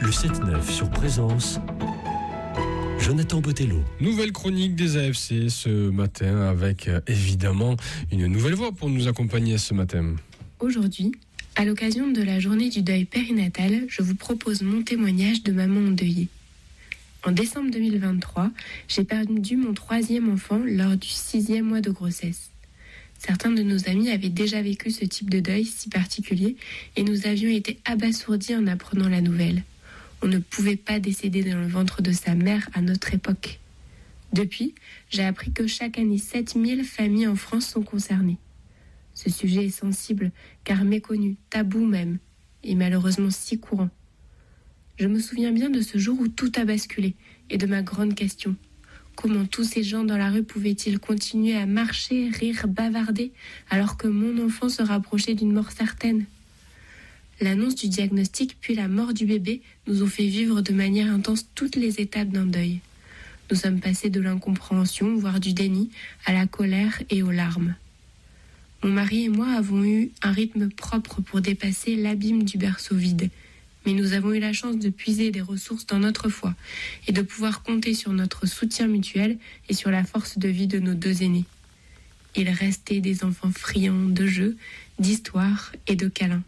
Le 7-9 sur Présence, Jonathan Botello. Nouvelle chronique des AFC ce matin avec évidemment une nouvelle voix pour nous accompagner ce matin. Aujourd'hui, à l'occasion de la journée du deuil périnatal, je vous propose mon témoignage de maman endeuillée. En décembre 2023, j'ai perdu mon 3e enfant lors du 6e mois de grossesse. Certains de nos amis avaient déjà vécu ce type de deuil si particulier et nous avions été abasourdis en apprenant la nouvelle. On ne pouvait pas décéder dans le ventre de sa mère à notre époque. Depuis, j'ai appris que chaque année, 7000 familles en France sont concernées. Ce sujet est sensible, car méconnu, tabou même, et malheureusement si courant. Je me souviens bien de ce jour où tout a basculé, et de ma grande question. Comment tous ces gens dans la rue pouvaient-ils continuer à marcher, rire, bavarder, alors que mon enfant se rapprochait d'une mort certaine ? L'annonce du diagnostic puis la mort du bébé nous ont fait vivre de manière intense toutes les étapes d'un deuil. Nous sommes passés de l'incompréhension, voire du déni, à la colère et aux larmes. Mon mari et moi avons eu un rythme propre pour dépasser l'abîme du berceau vide. Mais nous avons eu la chance de puiser des ressources dans notre foi et de pouvoir compter sur notre soutien mutuel et sur la force de vie de nos 2 aînés. Ils restaient des enfants friands de jeux, d'histoires et de câlins.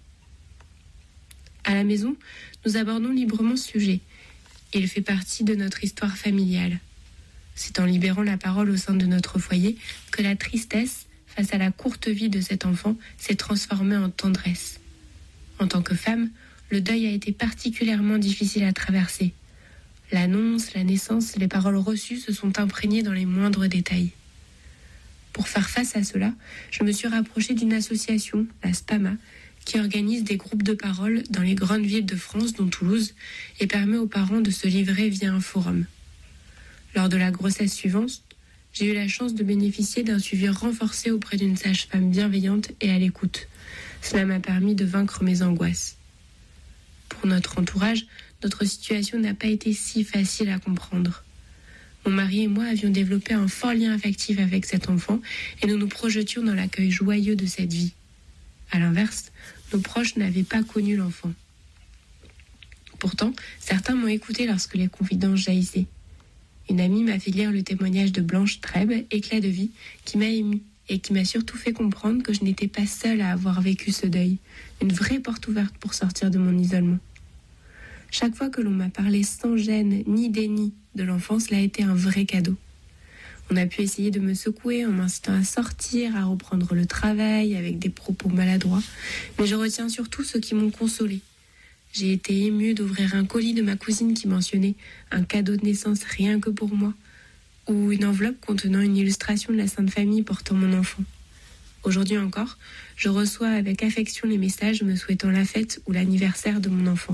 À la maison, nous abordons librement ce sujet. Il fait partie de notre histoire familiale. C'est en libérant la parole au sein de notre foyer que la tristesse, face à la courte vie de cet enfant, s'est transformée en tendresse. En tant que femme, le deuil a été particulièrement difficile à traverser. L'annonce, la naissance, les paroles reçues se sont imprégnées dans les moindres détails. Pour faire face à cela, je me suis rapprochée d'une association, la SPAMA, qui organise des groupes de parole dans les grandes villes de France, dont Toulouse, et permet aux parents de se livrer via un forum. Lors de la grossesse suivante, j'ai eu la chance de bénéficier d'un suivi renforcé auprès d'une sage-femme bienveillante et à l'écoute. Cela m'a permis de vaincre mes angoisses. Pour notre entourage, notre situation n'a pas été si facile à comprendre. Mon mari et moi avions développé un fort lien affectif avec cet enfant et nous nous projetions dans l'accueil joyeux de cette vie. À l'inverse, nos proches n'avaient pas connu l'enfant. Pourtant, certains m'ont écouté lorsque les confidences jaillissaient. Une amie m'a fait lire le témoignage de Blanche Trèbe, Éclat de vie, qui m'a émue et qui m'a surtout fait comprendre que je n'étais pas seule à avoir vécu ce deuil, une vraie porte ouverte pour sortir de mon isolement. Chaque fois que l'on m'a parlé sans gêne ni déni de l'enfant, cela a été un vrai cadeau. On a pu essayer de me secouer en m'incitant à sortir, à reprendre le travail avec des propos maladroits, mais je retiens surtout ceux qui m'ont consolée. J'ai été émue d'ouvrir un colis de ma cousine qui mentionnait un cadeau de naissance rien que pour moi, ou une enveloppe contenant une illustration de la Sainte Famille portant mon enfant. Aujourd'hui encore, je reçois avec affection les messages me souhaitant la fête ou l'anniversaire de mon enfant.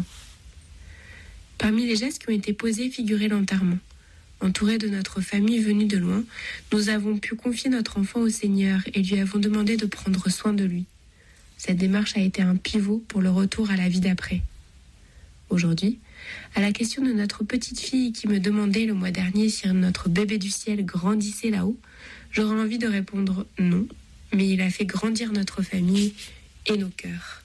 Parmi les gestes qui ont été posés figurait l'enterrement. Entourés de notre famille venue de loin, nous avons pu confier notre enfant au Seigneur et lui avons demandé de prendre soin de lui. Cette démarche a été un pivot pour le retour à la vie d'après. Aujourd'hui, à la question de notre petite fille qui me demandait le mois dernier si notre bébé du ciel grandissait là-haut, j'aurais envie de répondre non, mais il a fait grandir notre famille et nos cœurs.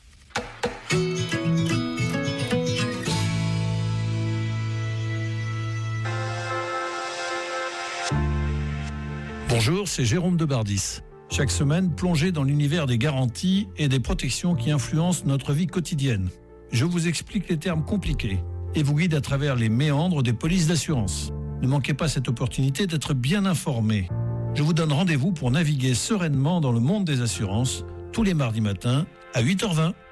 Bonjour, c'est Jérôme de Bardis. Chaque semaine, plongez dans l'univers des garanties et des protections qui influencent notre vie quotidienne. Je vous explique les termes compliqués et vous guide à travers les méandres des polices d'assurance. Ne manquez pas cette opportunité d'être bien informé. Je vous donne rendez-vous pour naviguer sereinement dans le monde des assurances tous les mardis matins à 8h20.